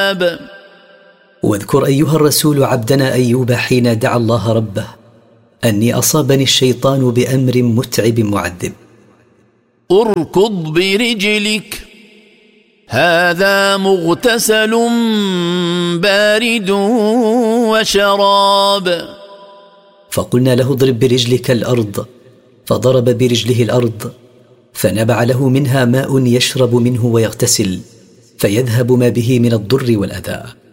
مآب. واذكر أيها الرسول عبدنا أيوب حين دعا الله ربه أني أصابني الشيطان بأمر متعب معذب. اركض برجلك هذا مغتسل بارد وشراب. فقلنا له اضرب برجلك الأرض، فضرب برجله الأرض فنبع له منها ماء يشرب منه ويغتسل، فيذهب ما به من الضر والأذى.